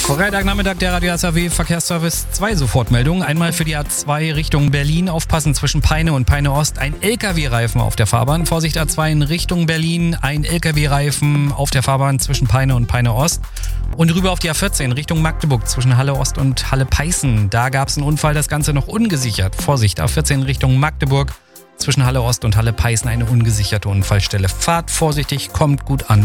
Freitagnachmittag der Radio SAW Verkehrsservice 2 Sofortmeldungen. Einmal für die A2 Richtung Berlin. Aufpassen zwischen Peine und Peine Ost. Ein LKW-Reifen auf der Fahrbahn. Vorsicht A2 in Richtung Berlin. Ein LKW-Reifen auf der Fahrbahn zwischen Peine und Peine Ost. Und rüber auf die A14 Richtung Magdeburg zwischen Halle Ost und Halle Peißen. Da gab es einen Unfall, das Ganze noch ungesichert. Vorsicht A14 Richtung Magdeburg zwischen Halle Ost und Halle Peißen eine ungesicherte Unfallstelle. Fahrt vorsichtig, kommt gut an.